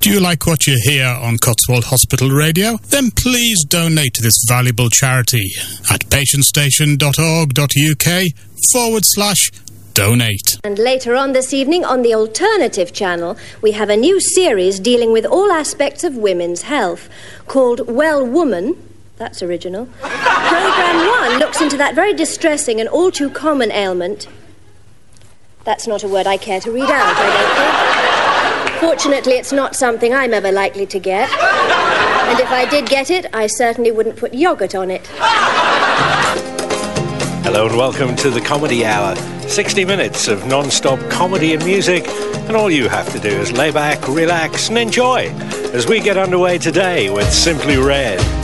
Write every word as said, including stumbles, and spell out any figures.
Do you like what you hear on Cotswold Hospital Radio? Then please donate to this valuable charity at patientstation.org.uk forward slash donate. And later on this evening on the Alternative Channel, we have a new series dealing with all aspects of women's health called Well Woman. That's original. Programme one looks into that very distressing and all too common ailment. That's not a word I care to read out, I don't think. Fortunately, it's not something I'm ever likely to get. And if I did get it, I certainly wouldn't put yoghurt on it. Hello and welcome to the Comedy Hour. sixty minutes of non-stop comedy and music, and all you have to do is lay back, relax and enjoy as we get underway today with Simply Red.